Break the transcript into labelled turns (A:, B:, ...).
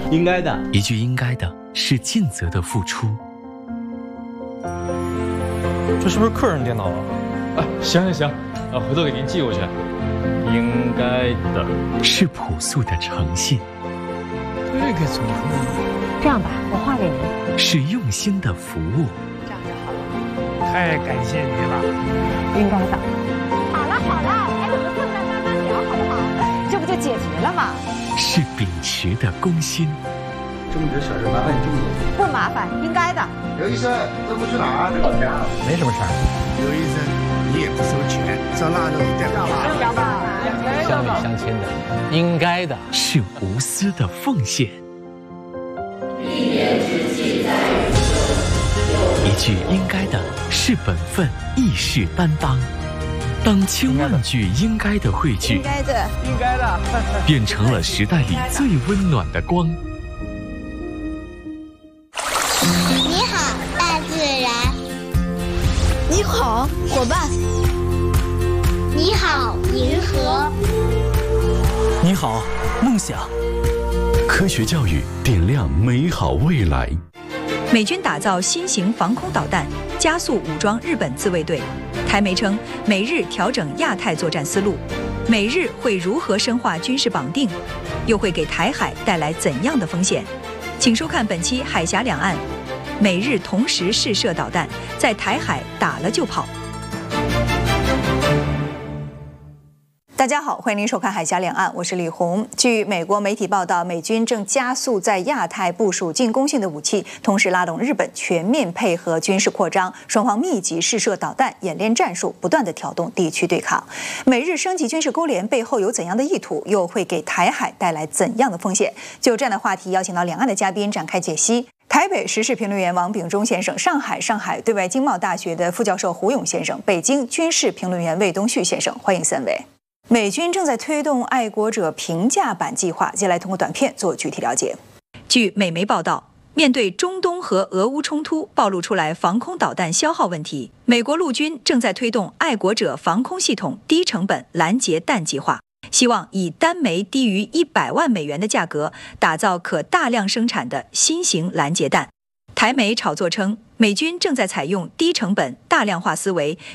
A: 应该的。
B: 一句应该的是尽责的付出。
C: 这是不是客人电脑啊？
D: 行，回头给您寄过去。应该的
B: 是朴素的诚信。
E: 这个怎么弄？
F: 这样吧，我画给您。
B: 是用心的服务。
F: 这样就好了。
E: 太感谢你了。
F: 应该的。好了，还有个困难慢慢聊，好不好？这不就解决了吗？
B: 是秉持的公心。
A: 争执小事麻烦你重点。
F: 不麻烦，应该的。
G: 刘医生，这不去哪儿？
C: 没什么事儿。
E: 刘医生，你也不收钱，这腊肉对吧？
H: 乡里乡亲的，应该的
B: 是无私的奉献。一句应该的是本分，义士担当。当千万句应该的汇聚，
F: 应该的，
B: 变成了时代里最温暖的光。
I: 你好，大自然。
J: 你好，伙伴。
I: 你好，银河。
K: 你好，梦想。
L: 科学教育点亮美好未来。
M: 美军打造新型防空导弹，加速武装日本自卫队。台媒称，美日调整亚太作战思路。美日会如何深化军事绑定？又会给台海带来怎样的风险？请收看本期《海峡两岸》。美日同时试射导弹，在台海打了就跑。大家好，欢迎您收看《海峡两岸》，我是李红。据美国媒体报道，美军正加速在亚太部署进攻性的武器，同时拉动日本全面配合军事扩张，双方密集试射导弹，演练战术，不断地挑动地区对抗。美日升级军事勾连背后有怎样的意图？又会给台海带来怎样的风险？就这样的话题，邀请到两岸的嘉宾展开解析。台北时事评论员王炳忠先生，上海对外经贸大学的副教授胡勇先生，北京军事评论员魏东旭先生，欢迎三位。美军正在推动爱国者评价版计划，接下来通过短片做具体了解。据美媒报道，面对中东和俄乌冲突暴露出来防空导弹消耗问题，美国陆军正在推动爱国者防空系统低成本拦截弹计划，希望以单枚低于100万美元的价格，打造可大量生产的新型拦截弹。台媒炒作称，美军正在采用低成本、大量化思维，